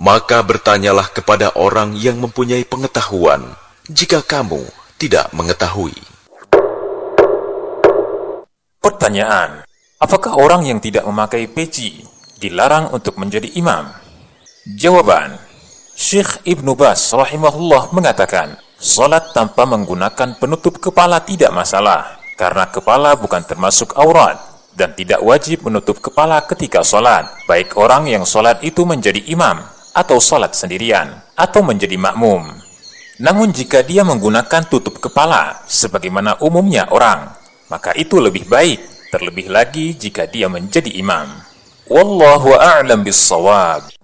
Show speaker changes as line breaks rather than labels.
Maka bertanyalah kepada orang yang mempunyai pengetahuan, jika kamu tidak mengetahui.
Pertanyaan: apakah orang yang tidak memakai peci dilarang untuk menjadi imam? Jawaban: Syekh Ibnu Baz rahimahullah mengatakan, salat tanpa menggunakan penutup kepala tidak masalah, karena kepala bukan termasuk aurat, dan tidak wajib menutup kepala ketika salat, baik orang yang salat itu menjadi imam, atau salat sendirian, atau menjadi makmum. Namun jika dia menggunakan tutup kepala, sebagaimana umumnya orang, maka itu lebih baik, terlebih lagi jika dia menjadi imam. Wallahu a'lam bis-shawab.